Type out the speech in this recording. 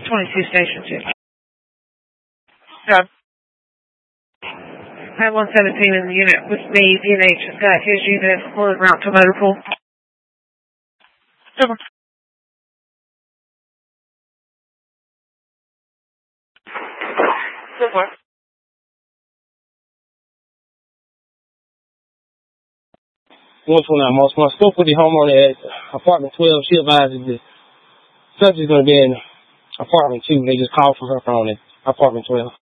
22 Station 2. I have 117 in the unit with me, DNH, Scott, here's unit, forward route to motor pool. Super. Super. 129 Moss Point. Spoke with the homeowner at apartment 12. She advised that the subject is going to be in apartment 2. They just called from her phone at apartment 12.